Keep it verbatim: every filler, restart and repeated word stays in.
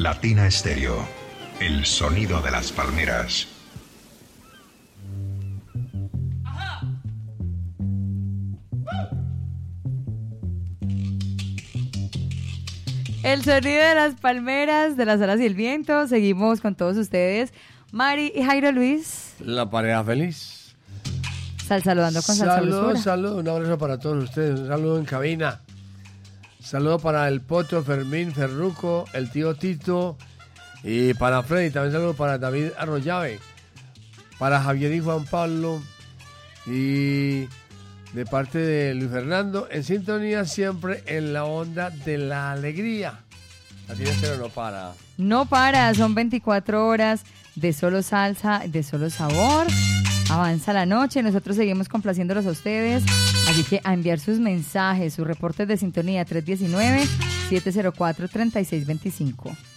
Latina Estéreo, el sonido de las palmeras. El sonido de las palmeras, de las alas y el viento. Seguimos con todos ustedes. Mari y Jairo Luis. La pareja feliz. Sal saludando con Salsa Saludos, saludos, un abrazo para todos ustedes. Un saludo en cabina. Saludo para el Poto, Fermín, Ferruco, el tío Tito y para Freddy. También saludo para David Arroyave, para Javier y Juan Pablo y de parte de Luis Fernando, en sintonía siempre en la onda de la alegría. Latina Estéreo no para. No para, son veinticuatro horas de solo salsa, de solo sabor. Avanza la noche, nosotros seguimos complaciéndolos a ustedes. Así que a enviar sus mensajes, sus reportes de sintonía tres uno nueve, siete cero cuatro, tres seis dos cinco.